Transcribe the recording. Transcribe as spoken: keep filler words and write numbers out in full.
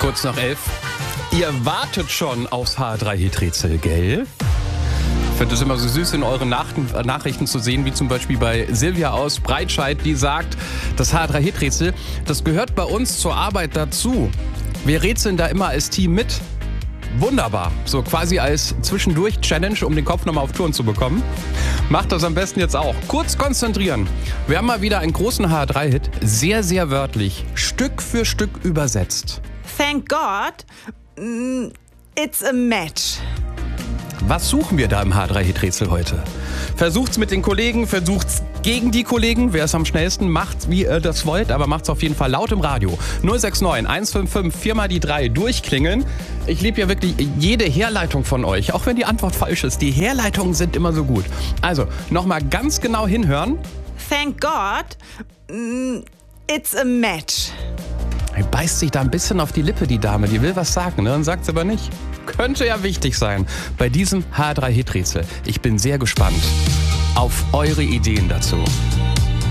Kurz nach elf. Ihr wartet schon aufs H drei Hit-Rätsel, gell? Ich finde es immer so süß, in euren Nach- Nachrichten zu sehen, wie zum Beispiel bei Silvia aus Breitscheid, die sagt, das H drei Hit-Rätsel, das gehört bei uns zur Arbeit dazu. Wir rätseln da immer als Team mit. Wunderbar. So quasi als Zwischendurch-Challenge, um den Kopf nochmal auf Touren zu bekommen. Macht das am besten jetzt auch. Kurz konzentrieren. Wir haben mal wieder einen großen H drei Hit, sehr, sehr wörtlich, Stück für Stück übersetzt. Thank God, mm, it's a match. Was suchen wir da im H drei Hit-Rätsel heute? Versucht's mit den Kollegen, versucht's gegen die Kollegen. Wer es am schnellsten macht, wie ihr das wollt, aber macht's auf jeden Fall laut im Radio. null sechs neun eins fünf fünf vier mal die drei durchklingeln. Ich liebe ja wirklich jede Herleitung von euch, auch wenn die Antwort falsch ist. Die Herleitungen sind immer so gut. Also, nochmal ganz genau hinhören. Thank God, mm, it's a match. Die beißt sich da ein bisschen auf die Lippe, die Dame. Die will was sagen, ne? Und sagt's aber nicht. Könnte ja wichtig sein bei diesem H drei Hit-Rätsel. Ich bin sehr gespannt auf eure Ideen dazu.